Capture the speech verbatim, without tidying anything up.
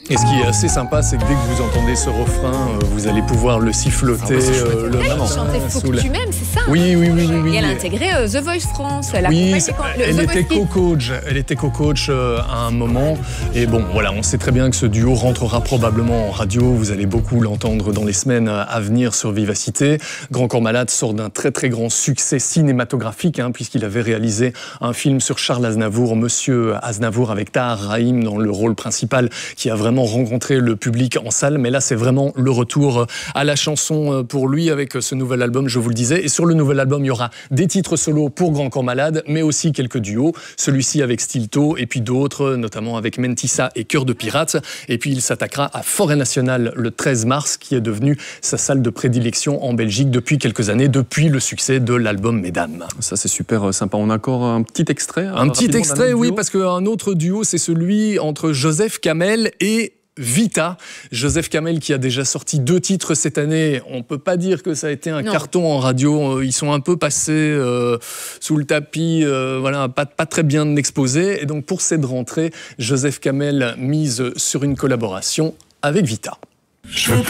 Et ce qui est assez sympa, c'est que dès que vous entendez ce refrain, euh, vous allez pouvoir le siffloter Ah ouais, euh, le Elle matin. chantait Faut que la... tu m'aimes, c'est ça? Oui, oui, oui, oui, oui. Et elle a intégré euh, The Voice France. Elle, oui, a quand... le, elle, The était Voice co-coach, elle était co-coach euh, à un moment. Et bon, voilà, on sait très bien que ce duo rentrera probablement en radio. Vous allez beaucoup l'entendre dans les semaines à venir sur Vivacité. Grand Corps Malade sort d'un très très grand succès cinématographique, hein, puisqu'il avait réalisé un film sur Charles Aznavour, Monsieur Aznavour, avec Tahar Rahim dans le rôle principal, qui a vraiment rencontré le public en salle. Mais là, c'est vraiment le retour à la chanson pour lui avec ce nouvel album, je vous le disais. Et sur le nouvel album, il y aura des titres solos pour Grand Corps Malade, mais aussi quelques duos. Celui-ci avec Stilto, et puis d'autres, notamment avec Mentissa et Cœur de Pirate. Et puis, il s'attaquera à Forêt Nationale le treize mars, qui est devenu sa salle de prédilection en Belgique depuis quelques années, depuis le succès de l'album Mesdames. Ça, c'est super sympa. On a encore un petit extrait. Un petit extrait, oui, parce qu'un autre duo, c'est celui entre Joseph Kamel et Vita. Joseph Kamel qui a déjà sorti deux titres cette année. On ne peut pas dire que ça a été un non. carton en radio. Ils sont un peu passés euh, sous le tapis, euh, voilà, pas, pas très bien exposés. Et donc pour cette rentrée, Joseph Kamel mise sur une collaboration avec Vita. Je